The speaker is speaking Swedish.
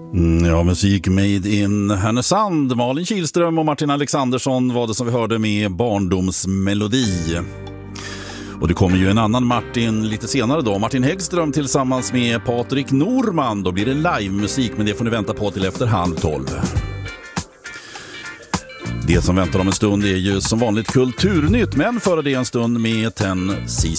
Ja, musik made in Härnösand. Malin Kihlström och Martin Alexandersson var det som vi hörde med Barndomsmelodi. Och det kommer ju en annan Martin lite senare då. Martin Häggström tillsammans med Patrik Norman. Då blir det livemusik, men det får ni vänta på till efter 11:30. Det som väntar om en stund är ju som vanligt Kulturnytt, men före det en stund med 10cc.